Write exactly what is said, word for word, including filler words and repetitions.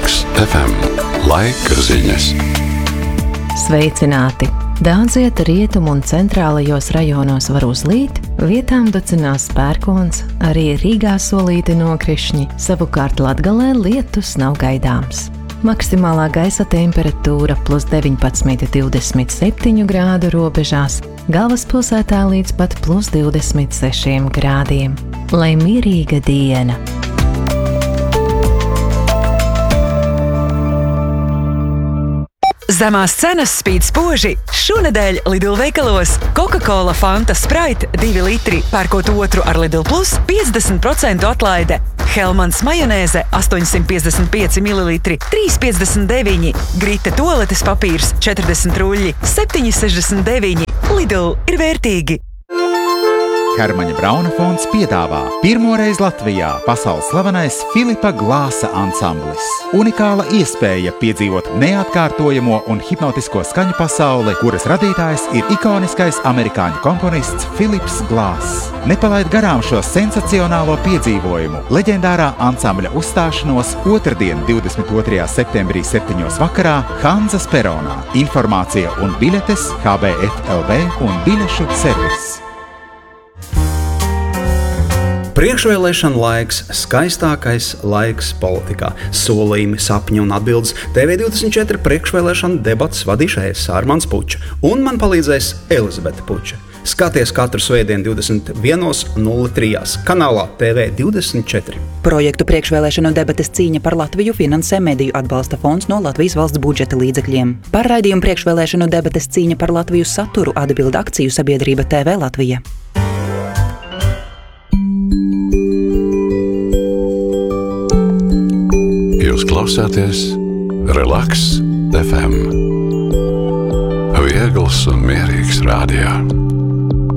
Relaks F M. Laika ziņas. Sveicināti! Daudz vieta rietumu un centrālajos rajonos var uzlīt, vietām ducinās pērkons, arī Rīgā solīti nokrišņi, savukārt Latgalē lietus nav gaidāms. Maksimālā gaisa temperatūra plus deviņpadsmit līdz divdesmit septiņu grādu robežās, galvaspilsētā līdz pat plus divdesmit sešiem grādiem. Lai mierīga diena! Zemās cenas spīd spoži. Šonedēļ Lidl veikalos Coca-Cola, Fanta, Sprite divi litri, pērkot otru ar Lidl Plus piecdesmit procentu atlaide. Hellmans majonēze astoņsimt piecdesmit pieci mililitri, trīs piecdesmit deviņi. Grita toaletes papīrs četrdesmit ruļļi, septiņi sešdesmit deviņi. Lidl ir vērtīgi. Hermaņa Brauna fonds piedāvā pirmoreiz Latvijā pasaules slavenais Filipa Glāsa ansamblis. Unikāla iespēja piedzīvot neatkārtojamo un hipnotisko skaņu pasauli, kuras radītājs ir ikoniskais amerikāņu komponists Filips Glāss. Nepalaid garām šo sensacionālo piedzīvojumu. Leģendārā ansambļa uzstāšanos otrdien, divdesmit otrajā septembrī septiņos vakarā Hanzas peronā. Informācija un biļetes H B F L V un biļešu servis. Priekšvēlēšana laiks, skaistākais laiks politikā. Solījumi, sapņi un atbildes. T V divdesmit četri priekšvēlēšana debats vadīšu es, Armands Puča, un man palīdzēs Elizabete Puča. Skaties katru svētdienu divdesmit viens nulle trīs kanālā T V divdesmit četri. Projektu priekšvēlēšanu debates cīņa par Latviju finansē Mediju atbalsta fonds no Latvijas valsts budžeta līdzekļiem. Par raidījumu priekšvēlēšanu debates cīņa par Latviju saturu atbilda akciju sabiedrība T V Latvija. Jūs klausāties Relaks F M. Viegls un mierīgs radio.